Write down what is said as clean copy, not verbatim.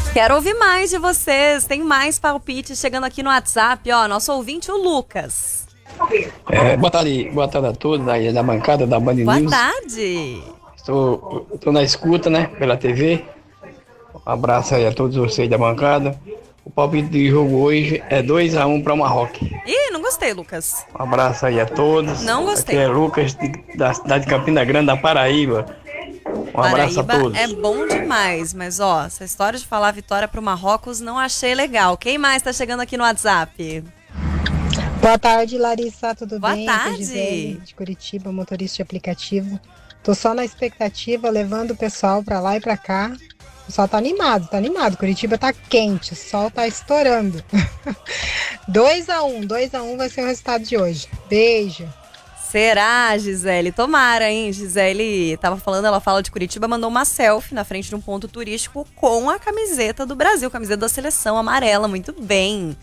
Quero ouvir mais de vocês. Tem mais palpites chegando aqui no WhatsApp, ó. Nosso ouvinte, o Lucas. Boa tarde a todos aí da bancada da Band Boa News. tarde. Estou na escuta, né, pela TV. Um abraço aí a todos vocês da bancada. O palpite de jogo hoje é 2-1 para o Marrocos. Ih, não gostei, Lucas. Um abraço aí a todos. Não gostei. Aqui é Lucas, da cidade de Campina Grande, da Paraíba. Um abraço a todos. É bom demais, mas ó, essa história de falar vitória pro Marrocos não achei legal. Quem mais tá chegando aqui no WhatsApp? Boa tarde, Larissa, tudo Boa bem? tarde. Aqui é Gisele, de Curitiba, motorista de aplicativo. Tô só na expectativa, levando o pessoal pra lá e pra cá. O pessoal tá animado. Curitiba tá quente, o sol tá estourando. 2-1 vai ser o resultado de hoje. Beijo. Será, Gisele? Tomara, hein? Gisele tava falando, ela fala de Curitiba, mandou uma selfie na frente de um ponto turístico com a camiseta do Brasil, camiseta da seleção amarela, muito bem.